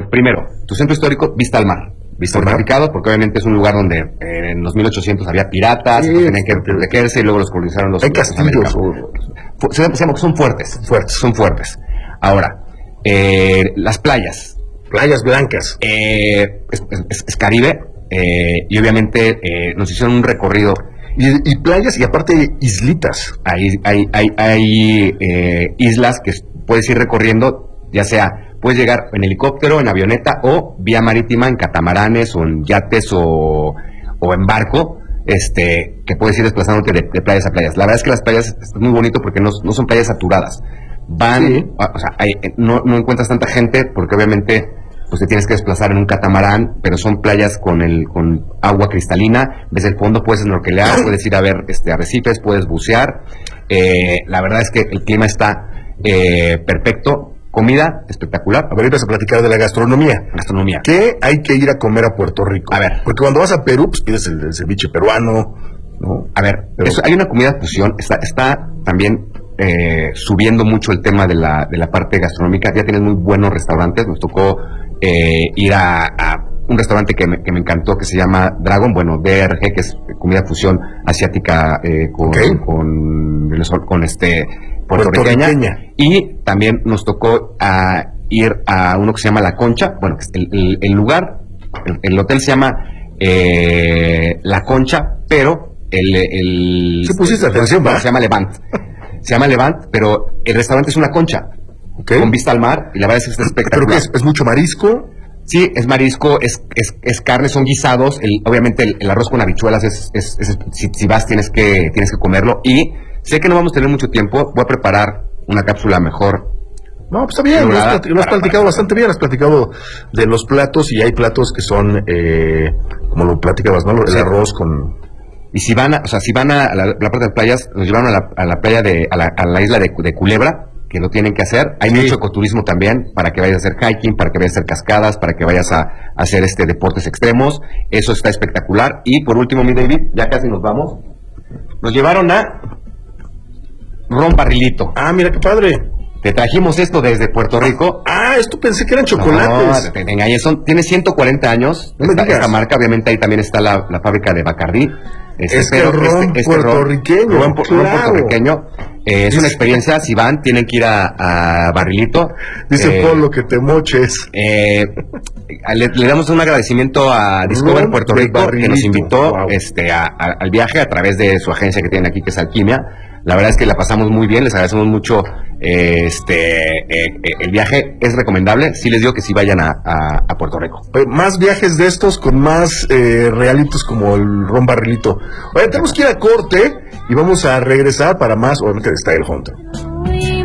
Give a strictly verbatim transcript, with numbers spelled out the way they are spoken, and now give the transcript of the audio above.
Pero primero, tu centro histórico, vista al mar. Vista fortificado, porque obviamente es un lugar donde eh, en los mil ochocientos había piratas, sí, tenían que protegerse y luego los colonizaron los, hay castillos. O... Se, se llama que son fuertes, fuertes, son fuertes. Ahora, eh, las playas. Playas blancas. Eh, es, es, es Caribe, eh, y obviamente eh, nos hicieron un recorrido. Y, y playas y aparte islitas. Hay, hay, hay, hay eh, islas que puedes ir recorriendo, ya sea... Puedes llegar en helicóptero, en avioneta o vía marítima, en catamaranes o en yates o, o en barco, este, que puedes ir desplazándote de, de playas a playas. La verdad es que las playas es muy bonito porque no, no son playas saturadas. Van, sí. o sea, hay, no, no encuentras tanta gente porque obviamente pues te tienes que desplazar en un catamarán, pero son playas con el con agua cristalina, ves el fondo, puedes snorkelear, puedes ir a ver este arrecifes, puedes bucear. Eh, la verdad es que el clima está eh, perfecto. Comida espectacular. A ver, ibas a platicar de la gastronomía. Gastronomía. ¿Qué hay que ir a comer a Puerto Rico? A ver. Porque cuando vas a Perú, pues pides el, el ceviche peruano, ¿no? A ver, Pero... eso, hay una comida fusión. Está, está también eh, subiendo mucho el tema de la, de la parte gastronómica. Ya tienes muy buenos restaurantes. Nos tocó eh, ir a, a un restaurante que me, que me encantó, que se llama Dragon, bueno, D R G, que es comida fusión asiática eh, con, okay. con, con, con este... Puertorriqueña, puertorriqueña. Y también nos tocó a ir a uno que se llama La Concha. Bueno, el, el, el lugar, el, el hotel se llama eh, La Concha, pero el... el ¿Sí pusiste atención, bueno, se llama Levant. Se llama Levant, pero el restaurante es una concha, okay. con vista al mar, y la verdad es que es espectacular. ¿Pero qué es? ¿Es mucho marisco? Sí, es marisco, es, es, es carne, son guisados. El, obviamente el, el arroz con habichuelas es, es, es, es si, si vas tienes que, tienes que comerlo. Y sé que no vamos a tener mucho tiempo, voy a preparar una cápsula mejor. No, pues está bien, lo has, lo has platicado bastante bien, has platicado de los platos y hay platos que son, eh, como lo platicabas, ¿no? El sí. arroz con... Y si van a, o sea, si van a la, la parte de playas, nos llevaron a la, a la playa de, a la, a la isla de, de Culebra, que lo tienen que hacer. Hay sí. mucho ecoturismo también, para que vayas a hacer hiking, para que vayas a hacer cascadas, para que vayas a, a hacer este deportes extremos. Eso está espectacular. Y por último, mi David, ya casi nos vamos. Nos llevaron a Ron Barrilito. Ah, mira qué padre. Te trajimos esto desde Puerto Rico. Ah, esto pensé que eran chocolates. No, te, te engañes, son, tiene ciento cuarenta años. No esta, esta marca, obviamente ahí también está la, la fábrica de Bacardí. Este, es pero ron este, este puertorriqueño. Ron, ron, claro. ron puertorriqueño. Eh, es una experiencia, si van, tienen que ir a, a Barrilito. Dice eh, Polo que te moches. Eh, le, le damos un agradecimiento a Discover ron Puerto Rico, Barrilito, que nos invitó wow. este, a, a, al viaje a través de su agencia que tienen aquí, que es Alquimia. La verdad es que la pasamos muy bien, les agradecemos mucho eh, este eh, el viaje, es recomendable, sí les digo que sí vayan a, a, a Puerto Rico. Oye, más viajes de estos con más eh, realitos como el Ron Barrilito. Oye, tenemos que ir a corte y vamos a regresar para más, obviamente, de Style Hunter.